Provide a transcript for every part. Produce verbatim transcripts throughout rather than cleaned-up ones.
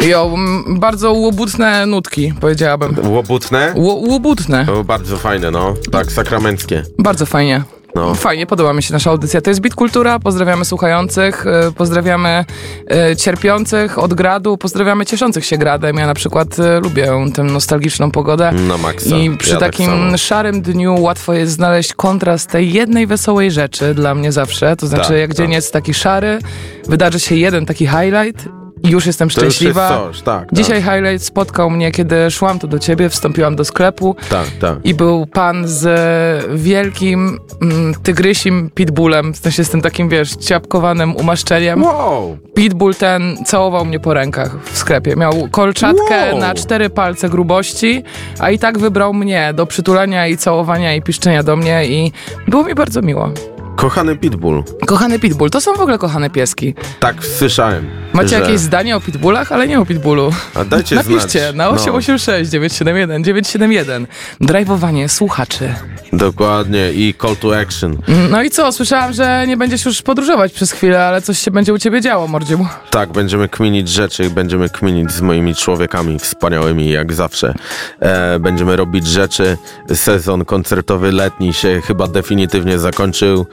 Jo, m, bardzo łobutne nutki, powiedziałabym. Łobutne? Ło, łobutne. To bardzo fajne, no. Tak, sakramenckie. Bardzo fajnie. No. Fajnie, podoba mi się nasza audycja. To jest Beat Kultura, pozdrawiamy słuchających, y, pozdrawiamy y, cierpiących od gradu, pozdrawiamy cieszących się gradem. Ja na przykład y, lubię tę nostalgiczną pogodę. Na maksa. I przy ja takim tak szarym dniu łatwo jest znaleźć kontrast tej jednej wesołej rzeczy dla mnie zawsze. To znaczy, tak, jak tak. dzień jest taki szary, wydarzy się jeden taki highlight i już jestem to już szczęśliwa. jest coś, tak, Dzisiaj tak. highlight spotkał mnie, kiedy szłam tu do ciebie, wstąpiłam do sklepu. Tak, tak. I był pan z wielkim mm, tygrysim pitbullem, w sensie z tym takim, wiesz, ciapkowanym umaszczeniem. Wow! Pitbull ten całował mnie po rękach w sklepie. Miał kolczatkę Wow. na cztery palce grubości, a i tak wybrał mnie do przytulania i całowania i piszczenia do mnie i było mi bardzo miło. Kochany Pitbull. Kochany Pitbull, to są w ogóle kochane pieski. Tak słyszałem. Macie że... jakieś zdanie o Pitbullach, ale nie o Pitbullu. A dajcie Napiszcie znać. na osiem osiem sześć dziewięć siedem jeden dziewięć siedem jeden. Drive'owanie słuchaczy. Dokładnie i call to action. No i co? Słyszałam, że nie będziesz już podróżować przez chwilę, ale coś się będzie u ciebie działo, mordziu. Tak, będziemy kminić rzeczy, będziemy kminić z moimi człowiekami wspaniałymi jak zawsze. E, będziemy robić rzeczy. Sezon koncertowy letni się chyba definitywnie zakończył.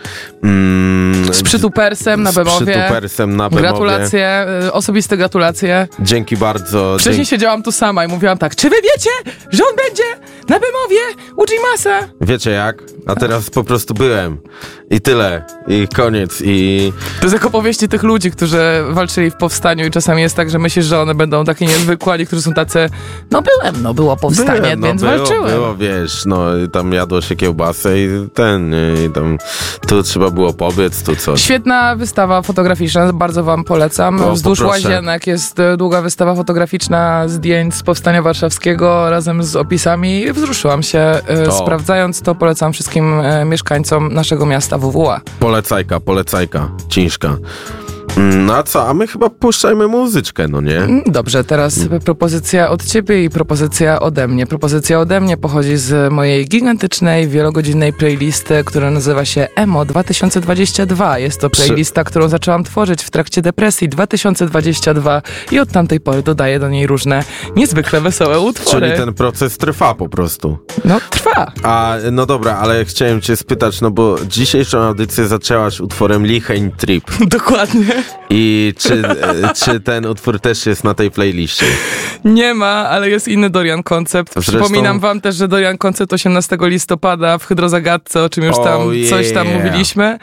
Mm, Z przytupersem na z Bemowie. przytupersem na Bemowie. Gratulacje, y, osobiste gratulacje. Dzięki bardzo. Wcześniej Dzięki. siedziałam tu sama i mówiłam tak, czy wy wiecie, że on będzie na Bemowie u G-Masa? Wiecie jak? A teraz po prostu byłem. I tyle. I koniec. I To jest jak opowieści tych ludzi, którzy walczyli w powstaniu i czasami jest tak, że myślisz, że one będą takie niezwykłe, a niektórzy są tacy, no byłem, no było powstanie, byłem, no, więc było, walczyłem. Było, wiesz, no i tam jadło się kiełbasę i ten, i tam tu trzeba było pobiec, tu coś. Świetna wystawa fotograficzna, bardzo wam polecam. O, Wzdłuż poproszę. Łazienek jest e, długa wystawa fotograficzna zdjęć z Powstania Warszawskiego razem z opisami. Wzruszyłam się e, To. sprawdzając to, polecam wszystkim e, mieszkańcom naszego miasta W W A. Polecajka, polecajka, ciężka. No a co, a my chyba puszczajmy muzyczkę, no nie? Mm, Dobrze, teraz propozycja od ciebie i propozycja ode mnie. Propozycja ode mnie pochodzi z mojej gigantycznej, wielogodzinnej playlisty, która nazywa się Emo dwa tysiące dwadzieścia dwa. Jest to playlista, którą zaczęłam tworzyć w trakcie depresji dwa tysiące dwadzieścia dwa i od tamtej pory dodaję do niej różne niezwykle wesołe utwory. Czyli ten proces trwa po prostu. No, trwa. A, no dobra, ale chciałem cię spytać, no bo dzisiejszą audycję zaczęłaś utworem Licheń Trip. Dokładnie. I czy, e, czy ten utwór też jest na tej playliście? Nie ma, ale jest inny Dorian Koncept. Zresztą- Przypominam wam też, że Dorian Koncept osiemnastego listopada w Hydrozagadce, o czym już tam Oh coś tam yeah. mówiliśmy.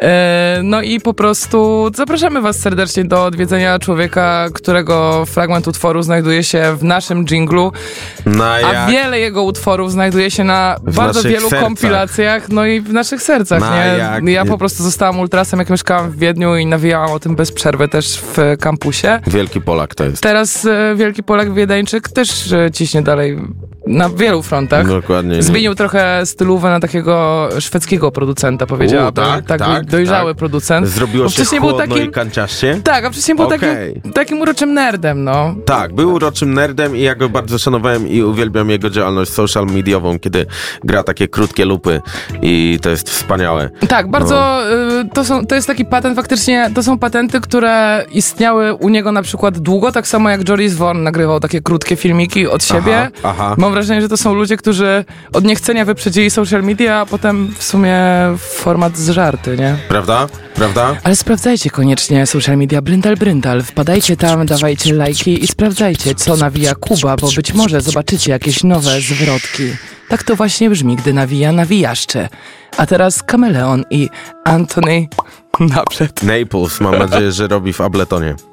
E, no i po prostu zapraszamy was serdecznie do odwiedzenia człowieka, którego fragment utworu znajduje się w naszym dżinglu, No a jak? wiele jego utworów znajduje się na W bardzo naszych wielu sercach. kompilacjach, no i w naszych sercach, No nie? jak? Ja po prostu zostałam ultrasem, jak mieszkałam w Wiedniu i nawijałam o tym bez przerwy też w kampusie. Wielki Polak to jest. Teraz e, Wielki Polak Wiedeńczyk też e, ciśnie dalej na wielu frontach. Dokładnie. nie. Zmienił trochę stylówę na takiego szwedzkiego producenta, powiedziałabym. U, tak, tak, dojrzały tak. producent. Zrobiło Bo się wcześniej chłodno był takim, i kanciaście? Tak, a wcześniej był Okej. takim, takim uroczym nerdem, no. Tak, był uroczym nerdem i ja go bardzo szanowałem i uwielbiam jego działalność social mediową, kiedy gra takie krótkie lupy i to jest wspaniałe. Tak, bardzo, y, to, są, to jest taki patent, faktycznie, to są patenty, które istniały u niego na przykład długo, tak samo jak Joris Vorn nagrywał takie krótkie filmiki od siebie. Aha, aha. Mam wrażenie, że to są ludzie, którzy od niechcenia wyprzedzili social media, a potem w sumie format z żarty, nie? Prawda? Prawda? Ale sprawdzajcie koniecznie social media Bryndal Bryndal. Wpadajcie tam, dawajcie lajki i sprawdzajcie, co nawija Kuba, bo być może zobaczycie jakieś nowe zwrotki. Tak to właśnie brzmi, gdy nawija nawijaszcze. A teraz Kameleon i Anthony naprzód. Naples, mam nadzieję, że robi w Abletonie.